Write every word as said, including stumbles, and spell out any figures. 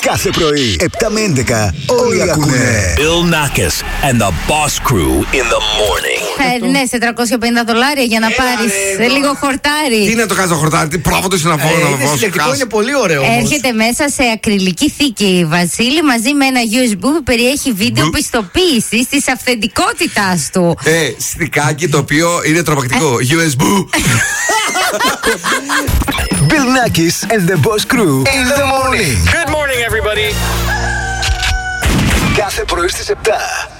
Κάθε πρωί, επτά με έντεκα, όλοι ακούνε. Bill Nackis and the Boss Crew in the morning. Παίρνες τετρακόσια πενήντα δολάρια για να πάρεις λίγο χορτάρι. Τι να το κάνεις το χορτάρι, τι πρόβατο είναι να πω. Είναι συλλεκτικό, είναι πολύ ωραίο. Έρχεται μέσα σε ακριλική θήκη, Βασίλη, μαζί με ένα γιου ες μπι που περιέχει βίντεο πιστοποίησης της αυθεντικότητάς του. Ε, στικάκι το οποίο είναι τρομακτικό. γιου ες μπι. Bill Nackis and the Boss Crew in the morning. Good morning, everybody. Κάθε πρωί στις επτά.